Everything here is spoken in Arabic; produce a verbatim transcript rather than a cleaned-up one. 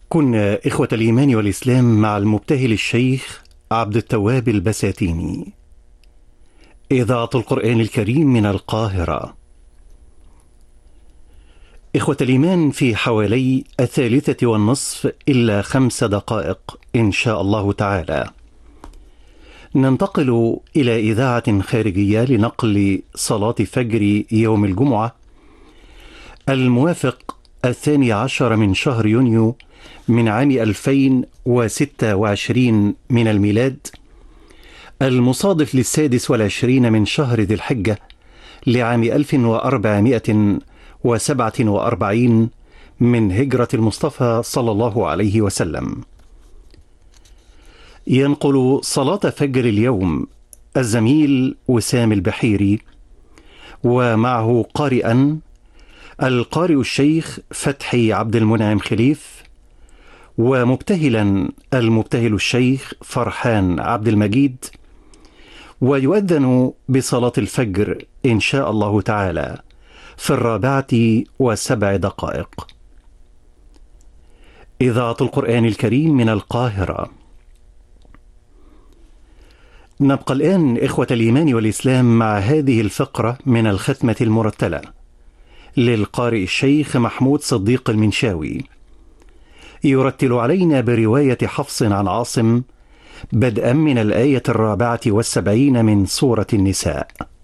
كنا إخوة الإيمان والإسلام مع المبتهل الشيخ عبد التواب البساتيني. إذاعة القرآن الكريم من القاهرة. إخوة الإيمان، في حوالي الثالثة والنصف إلا خمس دقائق إن شاء الله تعالى ننتقل إلى إذاعة خارجية لنقل صلاة فجر يوم الجمعة الموافق الثاني عشر من شهر يونيو من عام ألفين وستة وعشرين من الميلاد، المصادف للسادس والعشرين من شهر ذي الحجة لعام ألف وأربعمائة وسبعة وأربعين من هجرة المصطفى صلى الله عليه وسلم. ينقل صلاة فجر اليوم الزميل وسام البحيري، ومعه قارئا القارئ الشيخ فتحي عبد المنعم خليف، ومبتهلا المبتهل الشيخ فرحان عبد المجيد. ويؤذن بصلاة الفجر إن شاء الله تعالى في الرابعة وسبع دقائق. إذاعة القرآن الكريم من القاهرة. نبقى الآن إخوة الإيمان والإسلام مع هذه الفقرة من الختمة المرتلة للقارئ الشيخ محمود صديق المنشاوي، يرتل علينا برواية حفص عن عاصم بدءا من الآية الرابعة والسبعين من سورة النساء.